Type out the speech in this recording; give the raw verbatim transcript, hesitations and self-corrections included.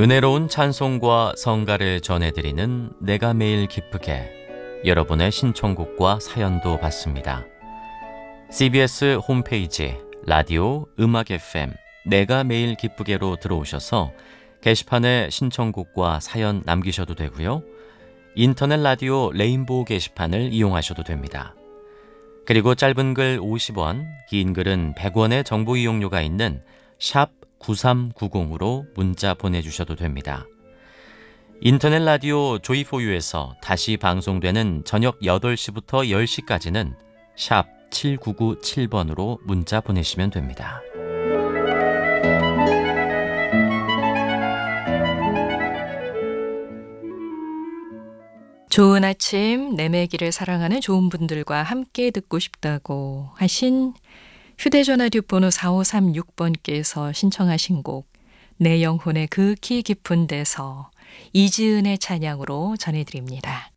은혜로운 찬송과 성가를 전해드리는 내가 매일 기쁘게, 여러분의 신청곡과 사연도 받습니다. 씨비에스 홈페이지 라디오 음악 에프엠 내가 매일 기쁘게로 들어오셔서 게시판에 신청곡과 사연 남기셔도 되고요. 인터넷 라디오 레인보우 게시판을 이용하셔도 됩니다. 그리고 짧은 글 오십 원, 긴 글은 백 원의 정보 이용료가 있는 샵 구삼구공으로 문자 보내주셔도 됩니다. 인터넷 라디오 조이포유에서 다시 방송되는 저녁 여덟 시부터 열 시까지는 샵 칠구구칠 번으로 문자 보내시면 됩니다. 좋은 아침, 내매기를 사랑하는 좋은 분들과 함께 듣고 싶다고 하신 휴대전화 뒷번호 사오삼육 번께서 신청하신 곡 내 영혼의 극히 깊은 데서 이지은의 찬양으로 전해드립니다.